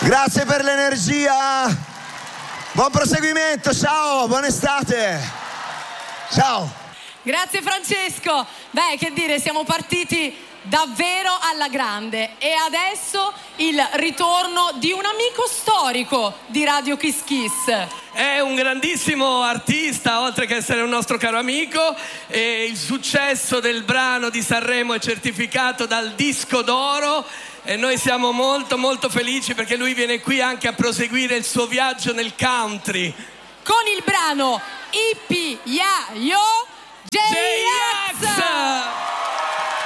Grazie per l'energia. Buon proseguimento, ciao, buona estate. Ciao. Grazie Francesco. Beh, che dire, siamo partiti davvero alla grande e adesso il ritorno di un amico storico di Radio Kiss Kiss. È un grandissimo artista, oltre che essere un nostro caro amico, e il successo del brano di Sanremo è certificato dal disco d'oro e noi siamo molto molto felici perché lui viene qui anche a proseguire il suo viaggio nel country con il brano Yippee Ya Yo J-Ax.